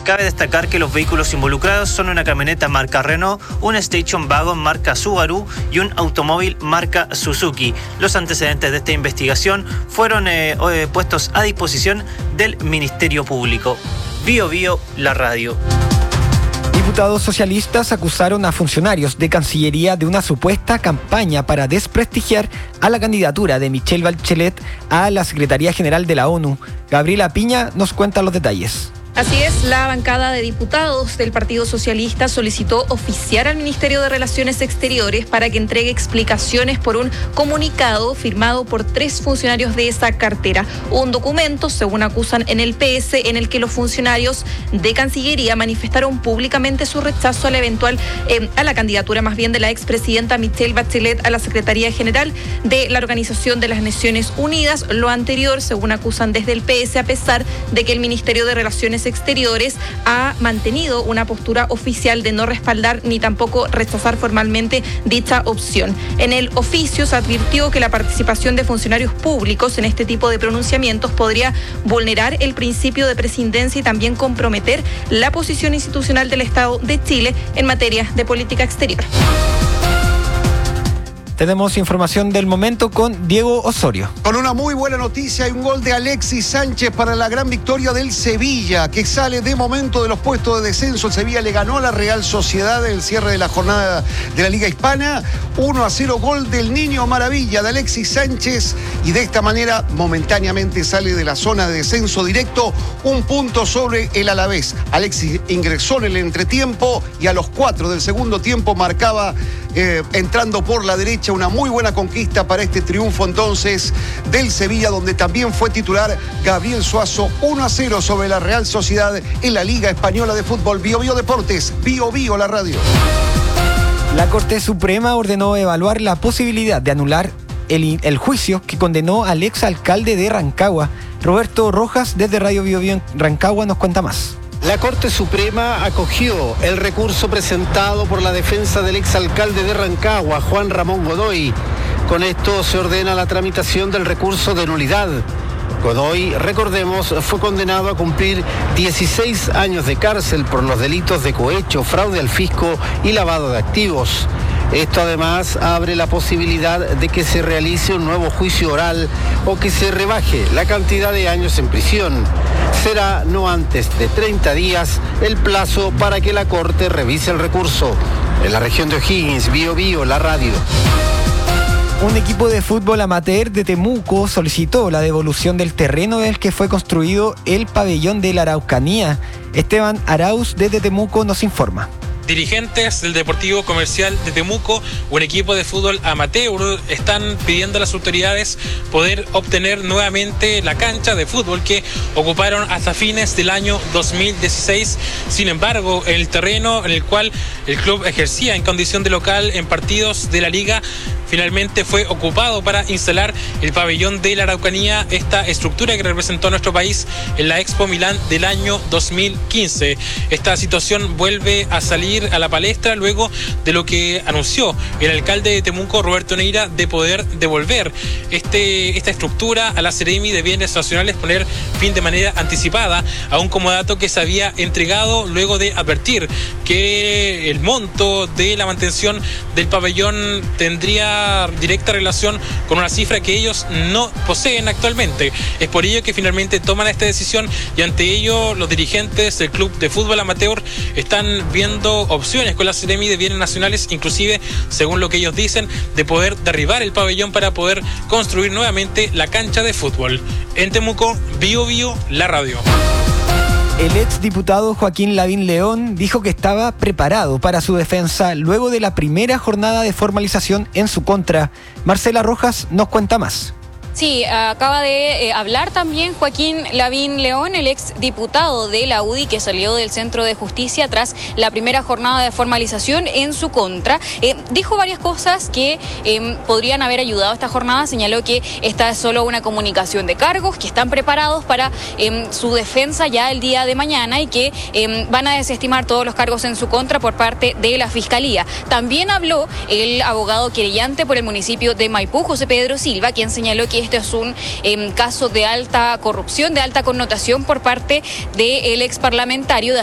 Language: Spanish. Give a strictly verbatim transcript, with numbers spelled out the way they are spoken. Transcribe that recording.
Cabe destacar que los vehículos involucrados son una camioneta marca Renault, un Station Wagon marca Subaru y un automóvil marca Suzuki. Los antecedentes de esta investigación fueron eh, eh, puestos a disposición del Ministerio Público. Bio Bio, la radio. Diputados socialistas acusaron a funcionarios de Cancillería de una supuesta campaña para desprestigiar a la candidatura de Michelle Bachelet a la Secretaría General de la ONU. Gabriela Piña nos cuenta los detalles. Así es, la bancada de diputados del Partido Socialista solicitó oficiar al Ministerio de Relaciones Exteriores para que entregue explicaciones por un comunicado firmado por tres funcionarios de esa cartera. Un documento, según acusan en el P S, en el que los funcionarios de Cancillería manifestaron públicamente su rechazo a la eventual, eh, a la candidatura más bien de la expresidenta Michelle Bachelet a la Secretaría General de la Organización de las Naciones Unidas. Lo anterior, según acusan desde el P S, a pesar de que el Ministerio de Relaciones Exteriores ha mantenido una postura oficial de no respaldar ni tampoco rechazar formalmente dicha opción. En el oficio se advirtió que la participación de funcionarios públicos en este tipo de pronunciamientos podría vulnerar el principio de presidencia y también comprometer la posición institucional del Estado de Chile en materia de política exterior. Tenemos información del momento con Diego Osorio. Con una muy buena noticia, hay un gol de Alexis Sánchez para la gran victoria del Sevilla, que sale de momento de los puestos de descenso. El Sevilla le ganó a la Real Sociedad en el cierre de la jornada de la Liga Hispana. uno a cero, gol del Niño Maravilla de Alexis Sánchez, y de esta manera momentáneamente sale de la zona de descenso directo, un punto sobre el Alavés. Alexis ingresó en el entretiempo y a los cuatro del segundo tiempo marcaba, eh, entrando por la derecha, una muy buena conquista para este triunfo entonces del Sevilla, donde también fue titular Gabriel Suazo. Uno a cero sobre la Real Sociedad en la Liga Española de Fútbol. Bio Bio Deportes, Bio Bio la radio. La Corte Suprema ordenó evaluar la posibilidad de anular el, el juicio que condenó al exalcalde de Rancagua. Roberto Rojas, desde Radio Bio Bio en Rancagua, nos cuenta más. La Corte Suprema acogió el recurso presentado por la defensa del exalcalde de Rancagua, Juan Ramón Godoy. Con esto se ordena la tramitación del recurso de nulidad. Godoy, recordemos, fue condenado a cumplir dieciséis años de cárcel por los delitos de cohecho, fraude al fisco y lavado de activos. Esto además abre la posibilidad de que se realice un nuevo juicio oral o que se rebaje la cantidad de años en prisión. Será no antes de treinta días el plazo para que la Corte revise el recurso. En la región de O'Higgins, Bio Bio, la radio. Un equipo de fútbol amateur de Temuco solicitó la devolución del terreno en el que fue construido el pabellón de la Araucanía. Esteban Arauz, desde Temuco, nos informa. Dirigentes del Deportivo Comercial de Temuco, un equipo de fútbol amateur, están pidiendo a las autoridades poder obtener nuevamente la cancha de fútbol que ocuparon hasta fines del año dos mil dieciséis. Sin embargo, el terreno en el cual el club ejercía en condición de local en partidos de la liga finalmente fue ocupado para instalar el pabellón de la Araucanía, esta estructura que representó a nuestro país en la Expo Milán del año dos mil quince. Esta situación vuelve a salir a la palestra luego de lo que anunció el alcalde de Temuco, Roberto Neira, de poder devolver este, esta estructura a la Seremi de Bienes Nacionales, poner fin de manera anticipada a un comodato que se había entregado luego de advertir que el monto de la mantención del pabellón tendría directa relación con una cifra que ellos no poseen actualmente. Es por ello que finalmente toman esta decisión, y ante ello los dirigentes del club de fútbol amateur están viendo opciones con la Seremi de Bienes Nacionales, inclusive, según lo que ellos dicen, de poder derribar el pabellón para poder construir nuevamente la cancha de fútbol. En Temuco, Bio Bio, la radio. El exdiputado Joaquín Lavín León dijo que estaba preparado para su defensa luego de la primera jornada de formalización en su contra. Marcela Rojas nos cuenta más. Sí, acaba de eh, hablar también Joaquín Lavín León, el ex diputado de la U D I que salió del Centro de Justicia tras la primera jornada de formalización en su contra. Eh, dijo varias cosas que eh, podrían haber ayudado a esta jornada. Señaló que esta es solo una comunicación de cargos, que están preparados para eh, su defensa ya el día de mañana y que eh, van a desestimar todos los cargos en su contra por parte de la Fiscalía. También habló el abogado querellante por el municipio de Maipú, José Pedro Silva, quien señaló que este es un eh, caso de alta corrupción, de alta connotación por parte del ex parlamentario.